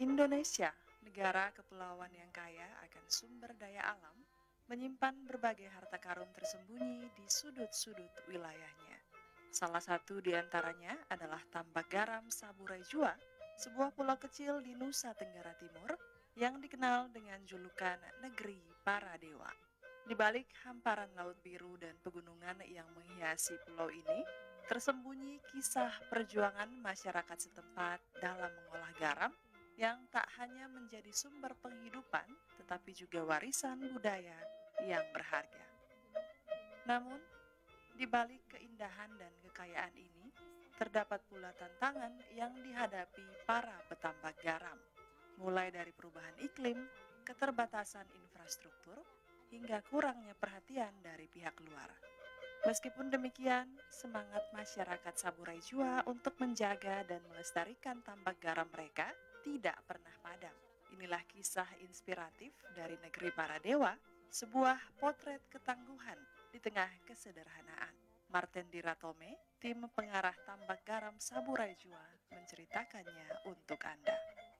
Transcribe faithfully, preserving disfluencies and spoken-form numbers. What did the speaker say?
Indonesia, negara kepulauan yang kaya akan sumber daya alam, menyimpan berbagai harta karun tersembunyi di sudut-sudut wilayahnya. Salah satu di antaranya adalah tambak garam Saburai Jua, sebuah pulau kecil di Nusa Tenggara Timur yang dikenal dengan julukan Negeri Para Dewa. Di balik hamparan laut biru dan pegunungan yang menghiasi pulau ini, tersembunyi kisah perjuangan masyarakat setempat dalam mengolah garam yang tak hanya menjadi sumber penghidupan, tetapi juga warisan budaya yang berharga. Namun, di balik keindahan dan kekayaan ini, terdapat pula tantangan yang dihadapi para petambak garam, mulai dari perubahan iklim, keterbatasan infrastruktur, hingga kurangnya perhatian dari pihak luar. Meskipun demikian, semangat masyarakat Saburai Jua untuk menjaga dan melestarikan tambak garam mereka tidak pernah padam. Inilah kisah inspiratif dari Negeri Para Dewa, sebuah potret ketangguhan di tengah kesederhanaan. Martin Diratome, tim pengarah tambak garam Saburai Jua, menceritakannya untuk Anda.